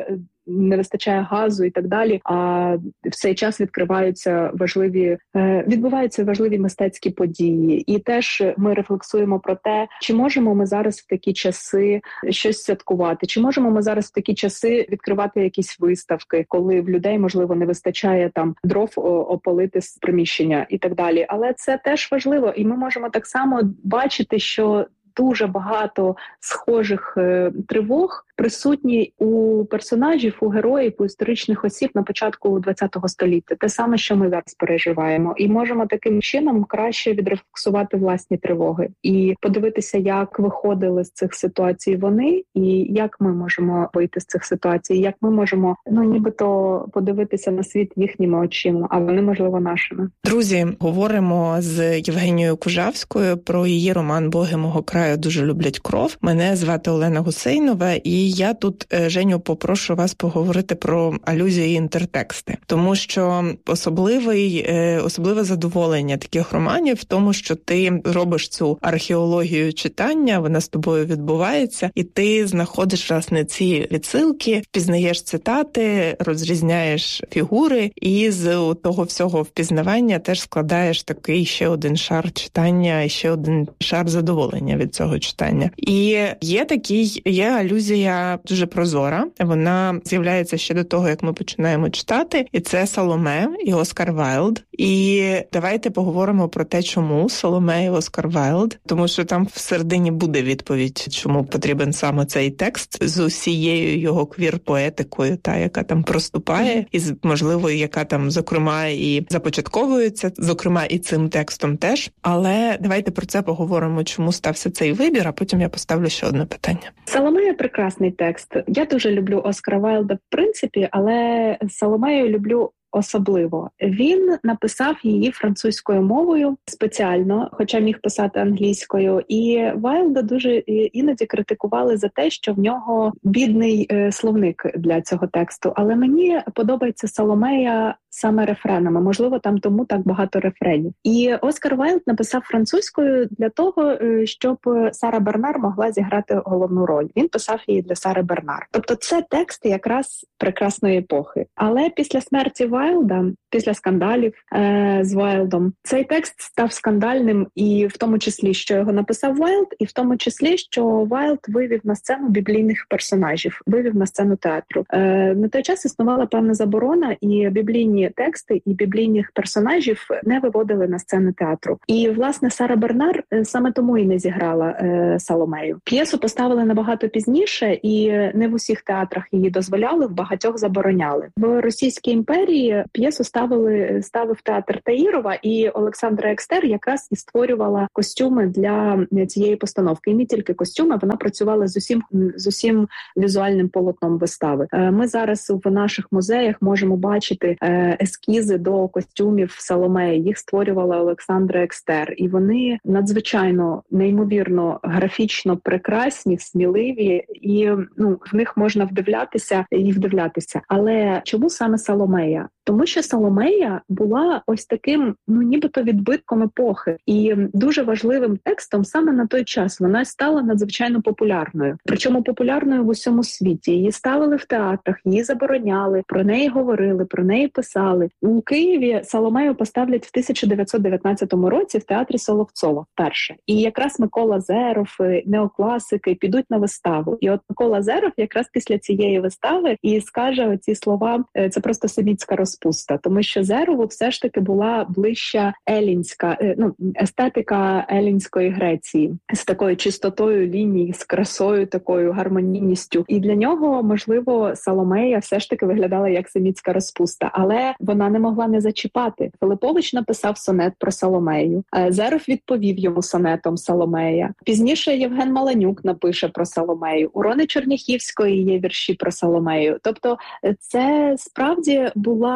не вистачає газу і так далі. А в цей час відкриваються важливі, відбуваються важливі мистецькі події. І теж ми рефлексуємо про те, чи можемо ми зараз в такі часи щось святкувати, чи можемо ми зараз в такі часи відкривати якісь виставки, коли в людей, можливо, не вистачає там дров опалити з приміщення і так далі. Але це теж важливо, і ми можемо так само бачити, що дуже багато схожих е, тривог присутні у персонажів, у героїв, у історичних осіб на початку ХХ століття. Те саме, що ми зараз переживаємо. І можемо таким чином краще відрефлексувати власні тривоги і подивитися, як виходили з цих ситуацій вони, і як ми можемо вийти з цих ситуацій, як ми можемо, ну, нібито подивитися на світ їхніми очима, а вони, можливо, нашими. Друзі, говоримо з Євгенією Кужавською про її роман «Боги мого краю дуже люблять кров». Мене звати Олена Гусейнова, і я тут, Женю, попрошу вас поговорити про алюзії і інтертексти, тому що особливий, особливе задоволення таких романів в тому, що ти робиш цю археологію читання, вона з тобою відбувається, і ти знаходиш, власне, ці відсилки, впізнаєш цитати, розрізняєш фігури, і з того всього впізнавання теж складаєш такий ще один шар читання, і ще один шар задоволення від цього читання. І є такий, є алюзія дуже прозора, вона з'являється ще до того, як ми починаємо читати, і це Саломе і Оскар Вайлд. І давайте поговоримо про те, чому Саломе і Оскар Вайлд, тому що там всередині буде відповідь, чому потрібен саме цей текст з усією його квір-поетикою, та, яка там проступає, і, можливо, яка там, зокрема, і започатковується, зокрема, і цим текстом теж. Але давайте про це поговоримо, чому стався цей вибір, а потім я поставлю ще одне питання. Саломея – прекрасний текст. Я дуже люблю Оскара Вайлда в принципі, але Саломею люблю особливо. Він написав її французькою мовою спеціально, хоча міг писати англійською. І Вайлда дуже іноді критикували за те, що в нього бідний е, словник для цього тексту. Але мені подобається Саломея саме рефренами. Можливо, там тому так багато рефренів. І Оскар Вайлд написав французькою для того, щоб Сара Бернар могла зіграти головну роль. Він писав її для Сари Бернар. Тобто це текст якраз прекрасної епохи. Але після смерті Вайлда, після скандалів е- з Вайлдом, цей текст став скандальним, і в тому числі, що його написав Вайлд, і в тому числі, що Вайлд вивів на сцену біблійних персонажів, вивів на сцену театру. Е- на той час існувала певна заборона, і біблійні тексти і біблійних персонажів не виводили на сцену театру. І, власне, Сара Бернар саме тому і не зіграла е, Саломею. П'єсу поставили набагато пізніше, і не в усіх театрах її дозволяли, в багатьох забороняли. В Російській імперії п'єсу ставили, ставив театр Таїрова, і Олександра Екстер якраз і створювала костюми для цієї постановки. І не тільки костюми, вона працювала з усім, з усім візуальним полотном вистави. Е, ми зараз в наших музеях можемо бачити е, ескізи до костюмів Саломеї. Їх створювала Олександра Екстер. І вони надзвичайно, неймовірно, графічно прекрасні, сміливі, і ну, в них можна вдивлятися і вдивлятися. Але чому саме Саломея? Тому що Саломея була ось таким, ну, нібито відбитком епохи. І дуже важливим текстом саме на той час. Вона стала надзвичайно популярною. Причому популярною в усьому світі. Її ставили в театрах, її забороняли, про неї говорили, про неї писали. У Києві Саломею поставлять в тисяча дев'ятсот дев'ятнадцятому році в театрі Соловцова вперше. І якраз Микола Зеров, неокласики підуть на виставу. І от Микола Зеров якраз після цієї вистави і скаже оці слова, це просто семітська розпуста. Тому що Зерову все ж таки була ближча елінська, ну, естетика елінської Греції. З такою чистотою ліній, з красою, такою гармонійністю. І для нього, можливо, Саломея все ж таки виглядала як семітська розпуста. Але вона не могла не зачіпати. Филиппович написав сонет про Саломею. Зеров відповів йому сонетом Саломея. Пізніше Євген Маланюк напише про Саломею. У Рони Черняхівської є вірші про Саломею. Тобто це справді була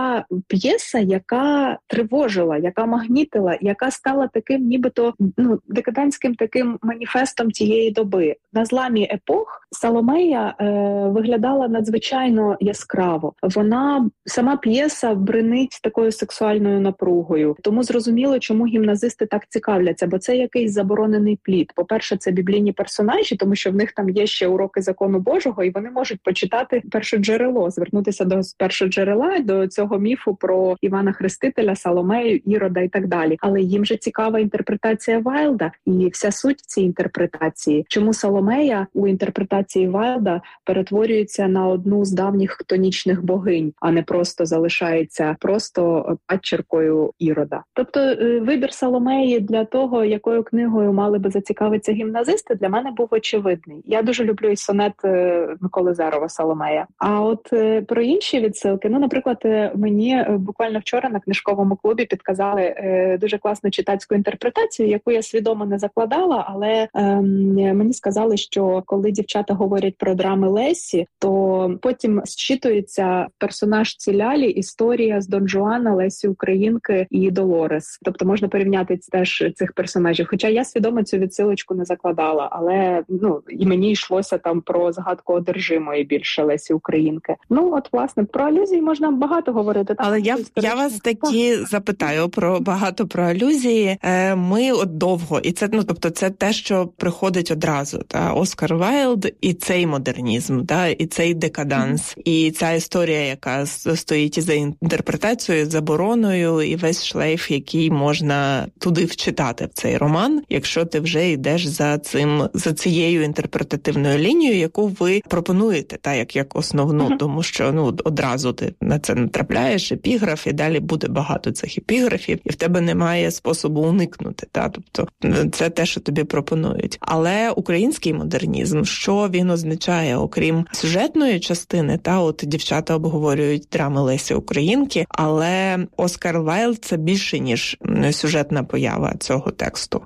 була п'єса, яка тривожила, яка магнітила, яка стала таким нібито ну, декадентським таким маніфестом цієї доби. На зламі епох Соломея е, виглядала надзвичайно яскраво. Вона, сама п'єса бринить такою сексуальною напругою. Тому зрозуміло, чому гімназисти так цікавляться, бо це якийсь заборонений плід. По-перше, це біблійні персонажі, тому що в них там є ще уроки закону Божого, і вони можуть почитати першоджерело, звернутися до першоджерела, до цього міфу про Івана Хрестителя, Соломею, Ірода і так далі. Але їм же цікава інтерпретація Вайлда і вся суть в цій інтерпретації. Чому Соломея у інтерпретації Вайлда перетворюється на одну з давніх хтонічних богинь, а не просто залишається просто падчеркою Ірода. Тобто вибір Соломеї для того, якою книгою мали би зацікавитися гімназисти, для мене був очевидний. Я дуже люблю і сонет Миколи Зерова «Соломея». А от про інші відсилки, ну, наприклад, мені буквально вчора на книжковому клубі підказали дуже класну читацьку інтерпретацію, яку я свідомо не закладала, але ем, мені сказали, що коли дівчата говорять про драми Лесі, то потім зчитується персонаж Цілялі історія з Дон Жуана, Лесі Українки і Долорес. Тобто можна порівняти теж цих персонажів. Хоча я свідомо цю відсилочку не закладала, але ну і мені йшлося там про згадку одержимої більше Лесі Українки. Ну от власне про алюзії можна багато говорити. Але я я вас такі запитаю про багато про алюзії. Ми от довго, і це ну тобто це те, що приходить одразу. Та Оскар Вайлд і цей модернізм, та і цей декаданс, mm-hmm. і ця історія, яка стоїть за інтерпретацією, забороною, і весь шлейф, який можна туди вчитати в цей роман, якщо ти вже йдеш за цим за цією інтерпретативною лінією, яку ви пропонуєте, та як як основну, mm-hmm. тому що ну одразу ти на це натрапляєш, епіграф, і далі буде багато цих епіграфів, і в тебе немає способу уникнути. Та тобто це те, що тобі пропонують. Але український модернізм, що він означає, окрім сюжетної частини, та от дівчата обговорюють драми Лесі Українки, але Оскар Вайлд – це більше, ніж сюжетна поява цього тексту.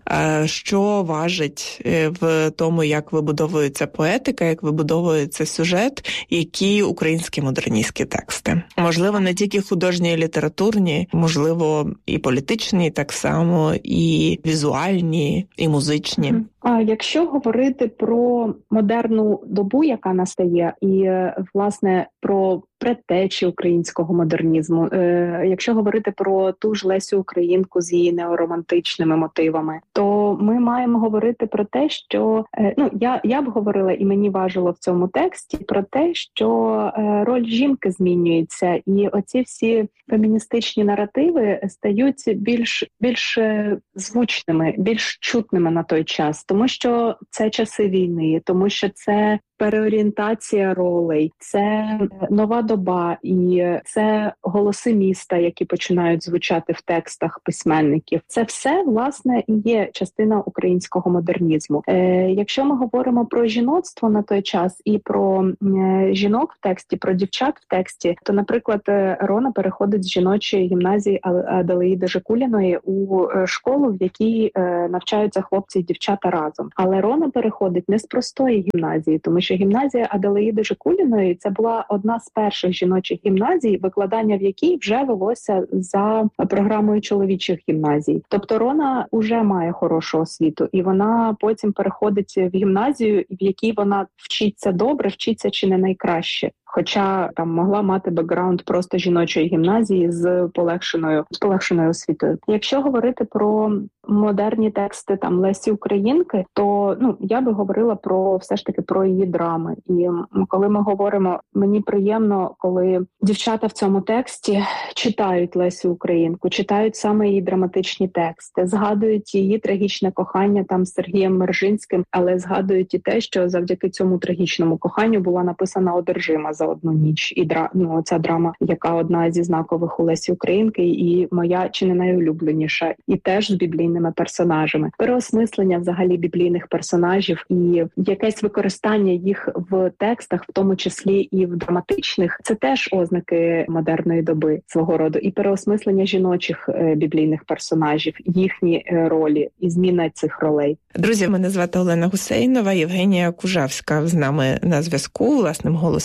Що важить в тому, як вибудовується поетика, як вибудовується сюжет, які українські модерністські тексти. Можливо, не тільки художні і літературні, можливо, і політичні так само, і візуальні, і музичні. А якщо говорити про модерну добу, яка настає, і, власне, про предтечі українського модернізму, е, якщо говорити про ту ж Лесю Українку з її неоромантичними мотивами, то ми маємо говорити про те, що, е, ну, я, я б говорила, і мені важило в цьому тексті, про те, що е, роль жінки змінюється, і оці всі феміністичні наративи стають більш, більш звучними, більш чутними на той час, тому що це часи війни, тому що це переорієнтація ролей, це нова доба і це голоси міста, які починають звучати в текстах письменників. Це все, власне, і є частина українського модернізму. Е, якщо ми говоримо про жіноцтво на той час і про е, жінок в тексті, про дівчат в тексті, то, наприклад, Рона переходить з жіночої гімназії Аделаїди Жикуліної у школу, в якій е, навчаються хлопці і дівчата разом. Але Рона переходить не з простої гімназії, тому що гімназія Аделаїди Жикуліної – це була одна з перших жіночих гімназій, викладання в якій вже велося за програмою чоловічих гімназій. Тобто Рона вже має хорошу освіту, і вона потім переходить в гімназію, в якій вона вчиться добре, вчиться чи не найкраще. Хоча там могла мати бекграунд просто жіночої гімназії з полегшеною, з полегшеною освітою. Якщо говорити про модерні тексти там Лесі Українки, то ну я би говорила про все ж таки про її драми. І коли ми говоримо, мені приємно, коли дівчата в цьому тексті читають Лесю Українку, читають саме її драматичні тексти, згадують її трагічне кохання там з Сергієм Мержинським, але згадують і те, що завдяки цьому трагічному коханню була написана «Одержима» за одну ніч. І дра... ну, ця драма, яка одна зі знакових у Лесі Українки, і моя чи не найулюбленіша, і теж з біблійними персонажами. Переосмислення взагалі біблійних персонажів і якесь використання їх в текстах, в тому числі і в драматичних, це теж ознаки модерної доби свого роду. І переосмислення жіночих е, біблійних персонажів, їхні е, ролі і зміна цих ролей. Друзі, мене звати Олена Гусейнова, Євгенія Кужавська з нами на зв'язку власним голосом в нашому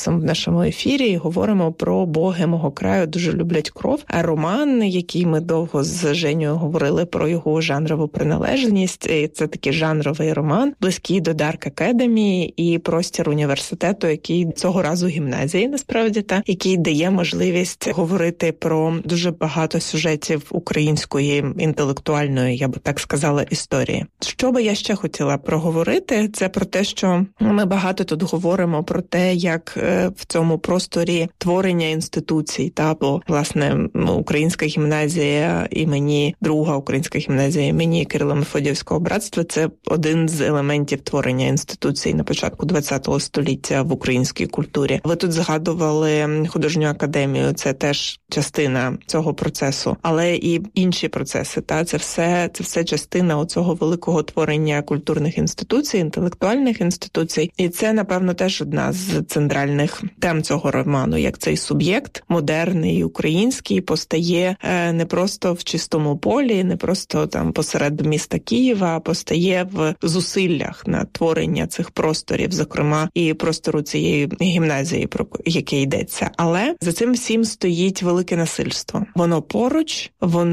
нашому ефірі і говоримо про «Боги мого краю дуже люблять кров». А роман, який ми довго з Женєю говорили про його жанрову приналежність, і це такий жанровий роман, близький до Dark Academy і простір університету, який цього разу гімназії, насправді, та який дає можливість говорити про дуже багато сюжетів української інтелектуальної, я би так сказала, історії. Що би я ще хотіла проговорити, це про те, що ми багато тут говоримо про те, як в цьому просторі творення інституцій, та, бо, власне, Українська гімназія імені, друга Українська гімназія імені Кирило-Мефодіївського братства – це один з елементів творення інституцій на початку ХХ століття в українській культурі. Ви тут згадували художню академію, це теж частина цього процесу, але і інші процеси, та, це все, це все частина оцього великого творення культурних інституцій, інтелектуальних інституцій. І це, напевно, теж одна з центральних тем цього роману, як цей суб'єкт, модерний, український, постає не просто в чистому полі, не просто там посеред міста Києва, а постає в зусиллях на творення цих просторів, зокрема, і простору цієї гімназії, про яке йдеться. Але за цим всім стоїть велике насильство. Воно поруч,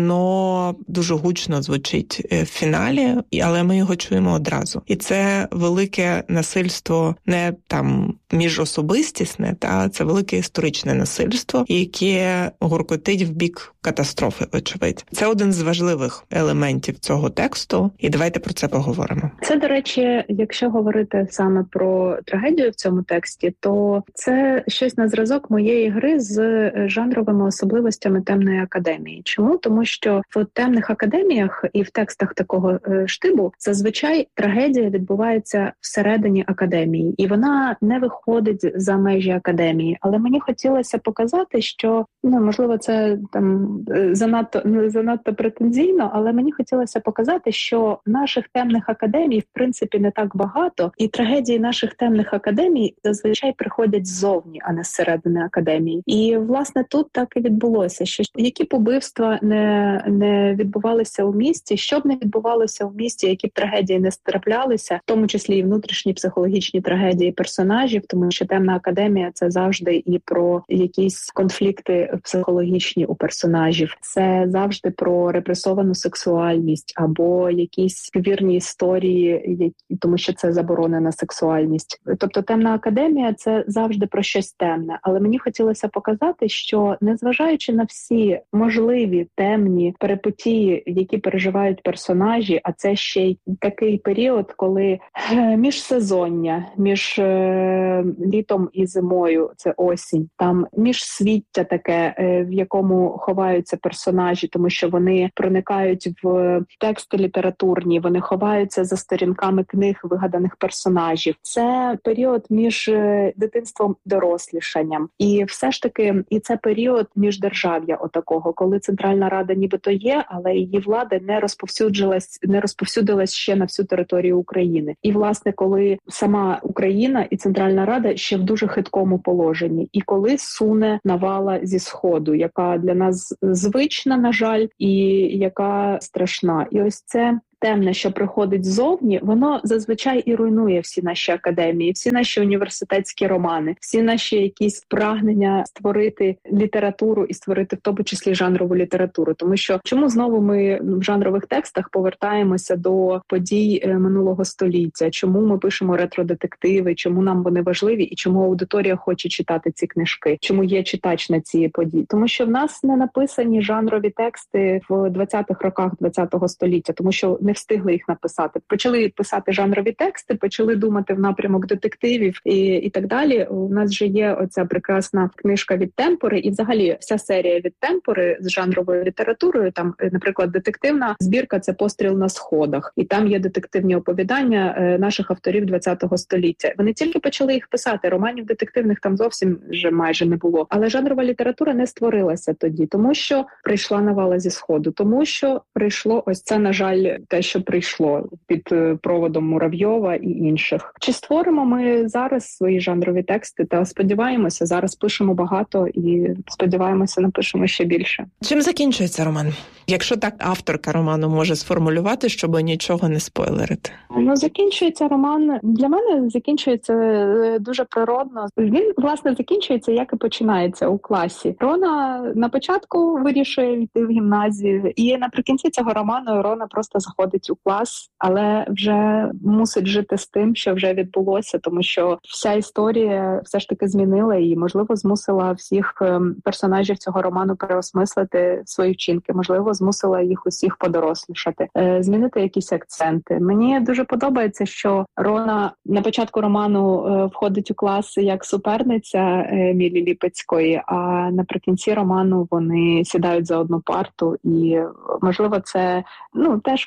воно дуже гучно звучить в фіналі, але ми його чуємо одразу. І це велике насильство не там міжособистісне, та це велике історичне насильство, яке гуркотить в бік катастрофи, очевидь. Це один з важливих елементів цього тексту, і давайте про це поговоримо. Це, до речі, якщо говорити саме про трагедію в цьому тексті, то це щось на зразок моєї гри з жанровими особливостями темної академії. Чому? Тому що в темних академіях і в текстах такого штибу зазвичай трагедія відбувається всередині академії, і вона не виходить за межі академії. Але мені хотілося показати, що, ну, можливо, це там занадто, не занадто претензійно, але мені хотілося показати, що наших темних академій, в принципі, не так багато, і трагедії наших темних академій зазвичай приходять ззовні, а не зсередини академії. І, власне, тут так і відбулося, що які побивства не, не відбувалися у місті, що б не відбувалося в місті, які б трагедії не траплялися, в тому числі і внутрішні психологічні трагедії персонажів, тому що темна академія – це завжди і про якісь конфлікти психологічні у персонажів, це завжди про репресовану сексуальність або якісь вірні історії, які, тому що це заборонена сексуальність. Тобто темна академія – це завжди про щось темне. Але мені хотілося показати, що незважаючи на всі можливі темні перипетії, які переживають персонажі, а це ще й такий період, коли міжсезоння, між е, літом і зимою, це осінь, там міжсвіття таке, е, в якому ховаються персонажі, тому що вони проникають в тексти літературні, вони ховаються за сторінками книг вигаданих персонажів. Це період між дитинством і дорослішанням. І все ж таки, і це період міждержав'я отакого, коли Центральна Рада нібито є, але її влада не розповсюджилась, не розповсюдилась ще на всю територію України. І, власне, коли сама Україна і Центральна Рада ще в дуже хиткому положенні. І коли суне навала зі Сходу, яка для нас звична, на жаль, і яка страшна. І ось це темне, що приходить ззовні, воно зазвичай і руйнує всі наші академії, всі наші університетські романи, всі наші якісь прагнення створити літературу і створити в тому числі жанрову літературу. Тому що чому знову ми в жанрових текстах повертаємося до подій минулого століття? Чому ми пишемо ретродетективи? Чому нам вони важливі? І чому аудиторія хоче читати ці книжки? Чому є читач на ці події? Тому що в нас не написані жанрові тексти в двадцятих роках ХХ століття, тому що не встигли їх написати. Почали писати жанрові тексти, почали думати в напрямок детективів і, і так далі. У нас же є оця прекрасна книжка від Темпори, і взагалі вся серія від Темпори з жанровою літературою. Там, наприклад, детективна збірка – це «Постріл на сходах». І там є детективні оповідання наших авторів двадцятого століття. Вони тільки почали їх писати. Романів детективних там зовсім вже майже не було. Але жанрова література не створилася тоді, тому що прийшла навала зі Сходу, тому що прийшло ось це, на жаль, те, що прийшло під проводом Муравйова і інших. Чи створимо ми зараз свої жанрові тексти? Та сподіваємося, зараз пишемо багато і сподіваємося, напишемо ще більше. Чим закінчується роман? Якщо так авторка роману може сформулювати, щоб нічого не спойлерити. Ну, закінчується роман, для мене закінчується дуже природно. Він, власне, закінчується, як і починається у класі. Рона на початку вирішує йти в гімназію, і наприкінці цього роману Рона просто заходить у клас, але вже мусить жити з тим, що вже відбулося, тому що вся історія все ж таки змінила і, можливо, змусила всіх персонажів цього роману переосмислити свої вчинки, можливо, змусила їх усіх подорослішати, змінити якісь акценти. Мені дуже подобається, що Рона на початку роману входить у клас як суперниця Мілі Ліпецької, а наприкінці роману вони сідають за одну парту, і, можливо, це ну теж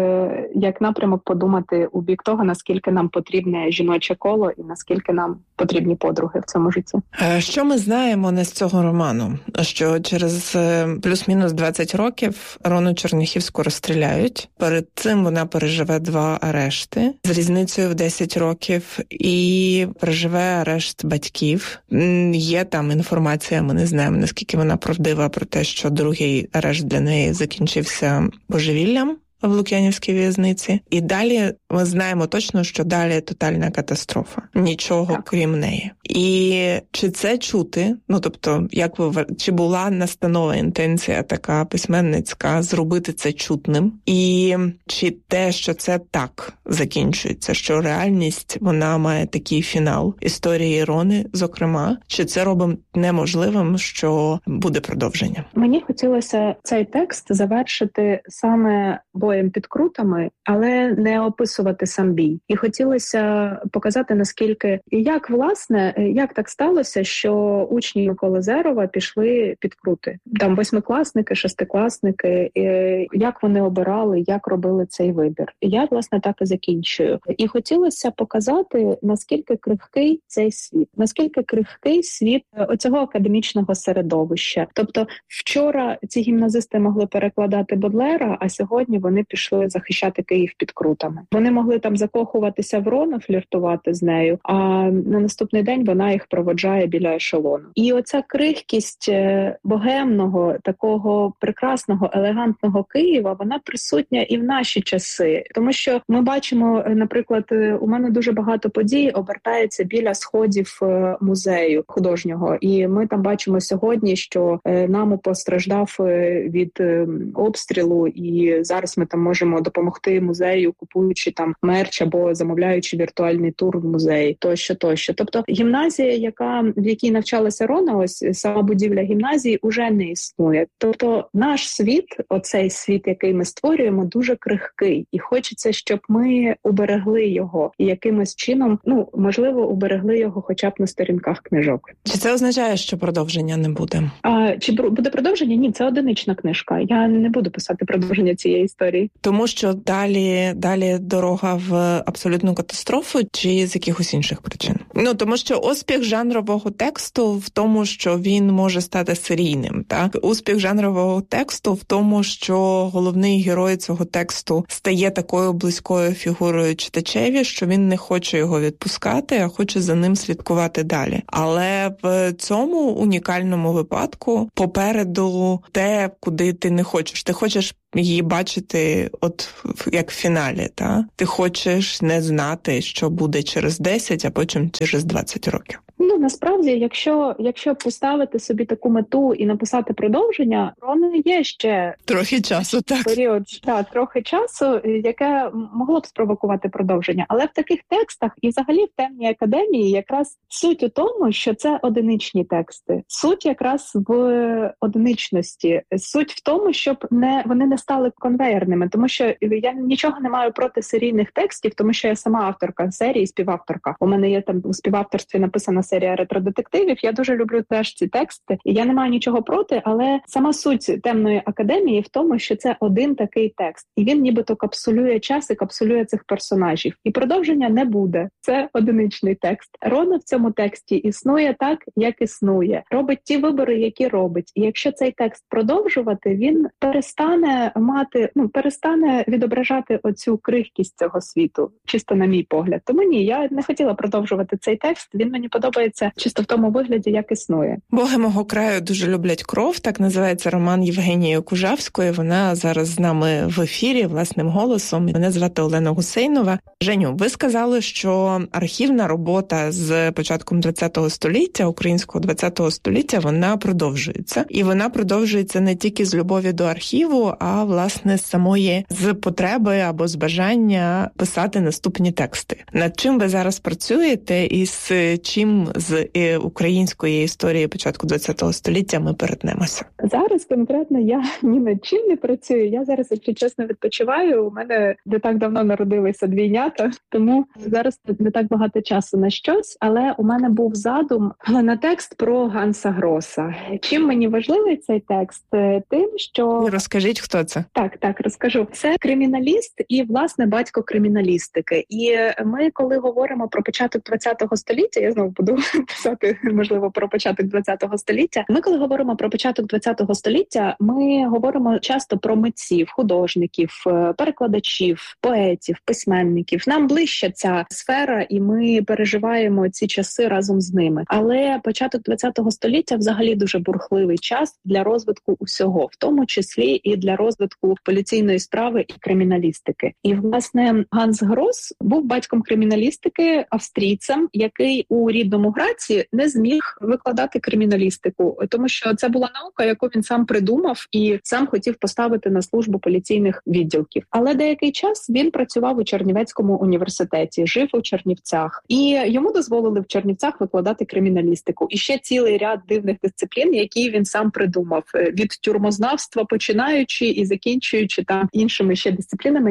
як напрямок подумати у бік того, наскільки нам потрібне жіноче коло і наскільки нам потрібні подруги в цьому житті. Що ми знаємо не з цього роману? Що через плюс-мінус двадцять років Рону Черняхівську розстріляють. Перед цим вона переживе два арешти з різницею в десять років і переживе арешт батьків. Є там інформація, ми не знаємо, наскільки вона правдива, про те, що другий арешт для неї закінчився божевіллям в Лук'янівській в'язниці. І далі ми знаємо точно, що далі тотальна катастрофа. Нічого так. Крім неї. І чи це чути? Ну, тобто, як ви, чи була настанова, інтенція така письменницька зробити це чутним? І чи те, що це так закінчується, що реальність, вона має такий фінал історії Рони, зокрема, чи це робить неможливим, що буде продовження? Мені хотілося цей текст завершити саме боєм під Крутами, але не описувати сам бій. І хотілося показати, наскільки, як, власне, як так сталося, що учні Миколи Зерова пішли під Крути. Там восьмикласники, шестикласники, як вони обирали, як робили цей вибір. І я, власне, так і закінчую. І хотілося показати, наскільки крихкий цей світ, наскільки крихкий світ оцього академічного середовища. Тобто вчора ці гімназисти могли перекладати Бодлера, а сьогодні вони пішли захищати Київ під Крутами. Вони могли там закохуватися в Рону, фліртувати з нею, а на наступний день вона їх проводжає біля ешелону. І оця крихкість богемного, такого прекрасного, елегантного Києва, вона присутня і в наші часи. Тому що ми бачимо, наприклад, у мене дуже багато подій обертається біля сходів музею художнього. І ми там бачимо сьогодні, що Наму постраждав від обстрілу, і зараз ми там можемо допомогти музею, купуючи там мерч або замовляючи віртуальний тур в музеї, тощо, тощо. Тобто гімназія, яка, в якій навчалася Рона, ось сама будівля гімназії, уже не існує. Тобто наш світ, оцей світ, який ми створюємо, дуже крихкий. І хочеться, щоб ми уберегли його. І якимось чином, ну, можливо, уберегли його хоча б на сторінках книжок. Чи це означає, що продовження не буде? А, чи буде продовження? Ні, це одинична книжка. Я не буду писати продовження цієї історії. Тому що далі, далі дорога в абсолютну катастрофу чи з якихось інших причин? Ну, тому що успіх жанрового тексту в тому, що він може стати серійним, так? Успіх жанрового тексту в тому, що головний герой цього тексту стає такою близькою фігурою читачеві, що він не хоче його відпускати, а хоче за ним слідкувати далі. Але в цьому унікальному випадку попереду те, куди ти не хочеш. Ти хочеш її бачити от як в фіналі, та? Ти хочеш не знати, що буде через десять, а потім через двадцять років. Ну, насправді, якщо, якщо поставити собі таку мету і написати продовження, воно є ще трохи часу, так. Період, так, трохи часу, яке могло б спровокувати продовження. Але в таких текстах і взагалі в темній академії якраз суть у тому, що це одиничні тексти. Суть якраз в одиничності. Суть в тому, щоб не вони не стали конвейерними, тому що я нічого не маю проти серійних текстів, тому що я сама авторка серії, співавторка. У мене є там у співавторстві написана серія серія ретро-детективів. Я дуже люблю теж ці тексти, і я не маю нічого проти, але сама суть темної академії в тому, що це один такий текст, і він нібито капсулює час і капсулює цих персонажів. І продовження не буде. Це одиничний текст. Рона в цьому тексті існує так, як існує. Робить ті вибори, які робить. І якщо цей текст продовжувати, він перестане мати, ну, перестане відображати оцю крихкість цього світу, чисто на мій погляд. Тому ні, я не хотіла продовжувати цей текст. Він мені подобається чисто в тому вигляді, як існує. Боги мого краю дуже люблять кров. Так називається роман Євгенії Кужавської. Вона зараз з нами в ефірі власним голосом. Мене звати Олена Гусейнова. Женю, ви сказали, що архівна робота з початком ХХ століття, українського ХХ століття, вона продовжується. І вона продовжується не тільки з любові до архіву, а, власне, з самої з потреби або з бажання писати наступні тексти. Над чим ви зараз працюєте і з чим з української історії початку ХХ століття ми перетнемося? Зараз конкретно я ні над чим не працюю. Я зараз, якщо чесно, відпочиваю. У мене не так давно народилися двійнята, тому зараз не так багато часу на щось, але у мене був задум на текст про Ганса Гроса. Чим мені важливий цей текст? Тим, що... Розкажіть, хто це? Так, так, розкажу. Це криміналіст і, власне, батько криміналістики. І ми, коли говоримо про початок ХХ століття, я знову буду писати, можливо, про початок ХХ століття, ми, коли говоримо про початок ХХ століття, ми говоримо часто про митців, художників, перекладачів, поетів, письменників. Нам ближче ця сфера, і ми переживаємо ці часи разом з ними. Але початок ХХ століття взагалі дуже бурхливий час для розвитку усього, в тому числі і для розвитку поліційної справи і криміналістики. І, власне, Ганс Грос був батьком криміналістики, австрійцем, який у рідному Граці не зміг викладати криміналістику, тому що це була наука, яку він сам придумав і сам хотів поставити на службу поліційних відділків. Але деякий час він працював у Чернівецькому університеті, жив у Чернівцях. І йому дозволили в Чернівцях викладати криміналістику. І ще цілий ряд дивних дисциплін, які він сам придумав. Від тюрмознавства починаючи і закінчуючи там іншими ще дисциплінами,